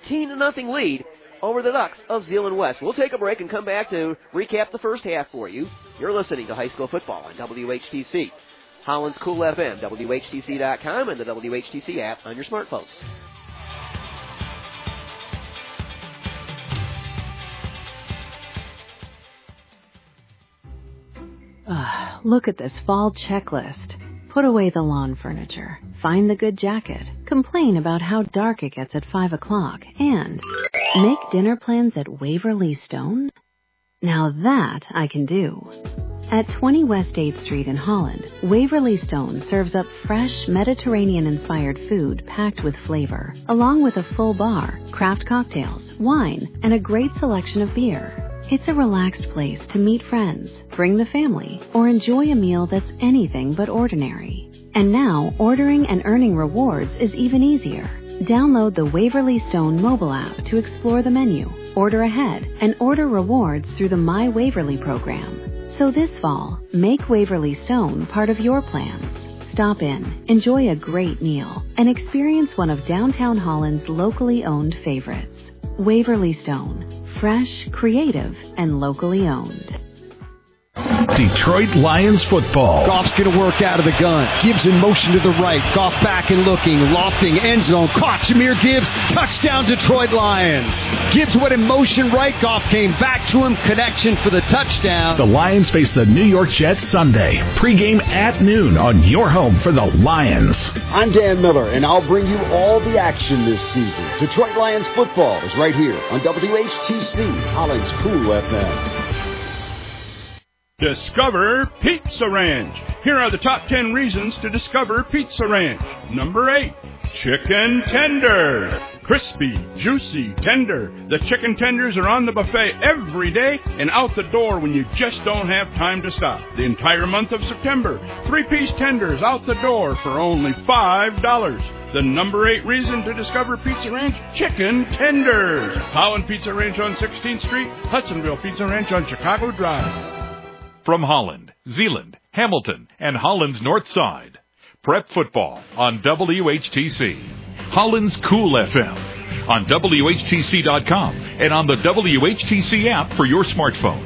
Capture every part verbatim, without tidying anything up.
thirteen to nothing lead over the Ducks of Zeeland West. We'll take a break and come back to recap the first half for you. You're listening to High School Football on W H T C. Holland's Cool F M, W H T C dot com, and the W H T C app on your smartphone. Uh, look at this fall checklist. Put away the lawn furniture. Find the good jacket. Complain about how dark it gets at five o'clock. And make dinner plans at Waverly Stone? Now that I can do. At twenty West eighth Street in Holland, Waverly Stone serves up fresh, Mediterranean-inspired food packed with flavor, along with a full bar, craft cocktails, wine, and a great selection of beer. It's a relaxed place to meet friends, bring the family, or enjoy a meal that's anything but ordinary. And now, ordering and earning rewards is even easier. Download the Waverly Stone mobile app to explore the menu, order ahead, and order rewards through the My Waverly program. So this fall, make Waverly Stone part of your plans. Stop in, enjoy a great meal, and experience one of downtown Holland's locally owned favorites. Waverly Stone. Fresh, creative, and locally owned. Detroit Lions football. Goff's going to work out of the gun. Gibbs in motion to the right. Goff back and looking. Lofting end zone. Caught Jameer Gibbs. Touchdown Detroit Lions. Gibbs went in motion right. Goff came back to him. Connection for the touchdown. The Lions face the New York Jets Sunday. Pre-game at noon on your home for the Lions. I'm Dan Miller, and I'll bring you all the action this season. Detroit Lions football is right here on W H T C, Holland's Cool F M. Discover Pizza Ranch. Here are the top ten reasons to discover Pizza Ranch. Number eight, chicken tenders. Crispy, juicy, tender. The chicken tenders are on the buffet every day and out the door when you just don't have time to stop. The entire month of September, three-piece tenders out the door for only five dollars. The number eight reason to discover Pizza Ranch, chicken tenders. Holland Pizza Ranch on sixteenth Street, Hudsonville Pizza Ranch on Chicago Drive. From Holland, Zeeland, Hamilton, and Holland's North Side. Prep football on W H T C. Holland's Cool F M. On W H T C dot com and on the W H T C app for your smartphone.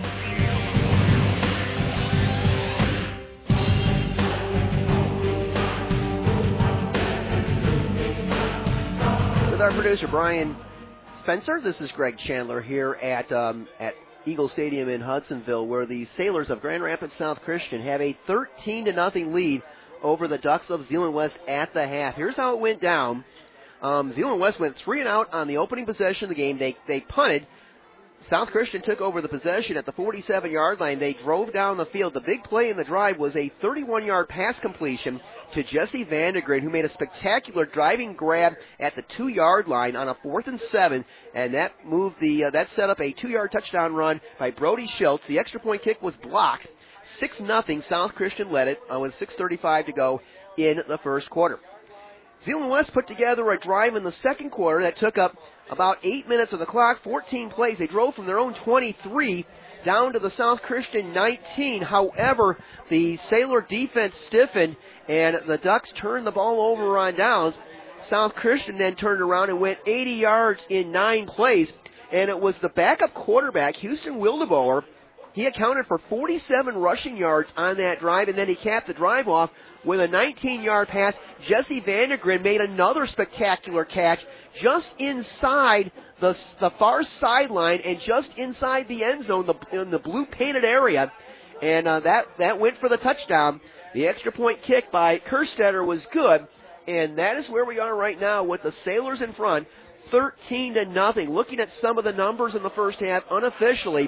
With our producer, Brian Spencer, this is Greg Chandler here at um, at Eagle Stadium in Hudsonville, where the Sailors of Grand Rapids South Christian have a thirteen to nothing lead over the Ducks of Zeeland West at the half. Here's how it went down. Um, Zeeland West went three and out on the opening possession of the game. They they punted. South Christian took over the possession at the forty-seven-yard line. They drove down the field. The big play in the drive was a thirty-one-yard pass completion to Jesse Vandegren, who made a spectacular driving grab at the two-yard line on a fourth and seven, and that moved the uh, that set up a two-yard touchdown run by Brody Schultz. The extra point kick was blocked. six nothing. South Christian led it uh, with six thirty-five to go in the first quarter. Zeeland West put together a drive in the second quarter that took up about eight minutes of the clock, fourteen plays. They drove from their own twenty-three down to the South Christian nineteen. However, the Sailor defense stiffened, and the Ducks turned the ball over on downs. South Christian then turned around and went eighty yards in nine plays, and it was the backup quarterback, Houston Wildeboer. He accounted for forty-seven rushing yards on that drive, and then he capped the drive off with a nineteen-yard pass. Jesse Vandegren made another spectacular catch just inside the the far sideline and just inside the end zone, the, in the blue painted area, and uh, that that went for the touchdown. The extra point kick by Kerstetter was good, and that is where we are right now with the Sailors in front, thirteen to nothing. Looking at some of the numbers in the first half unofficially.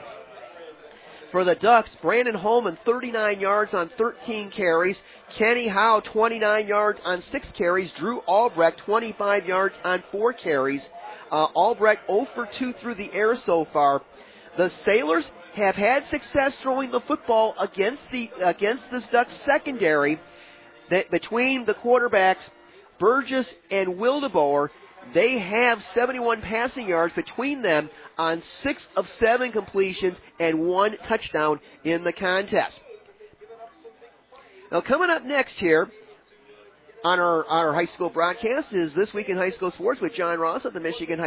For the Ducks, Brandon Holman, thirty-nine yards on thirteen carries. Kenny Howe, twenty-nine yards on six carries. Drew Albrecht, twenty-five yards on four carries. Uh, Albrecht zero for two through the air so far. The Sailors have had success throwing the football against the against this Ducks secondary. That between the quarterbacks, Burgess and Wildeboer, they have seventy-one passing yards between them on six of seven completions and one touchdown in the contest. Now, coming up next here on our, our high school broadcast is This Week in High School Sports with John Ross of the Michigan High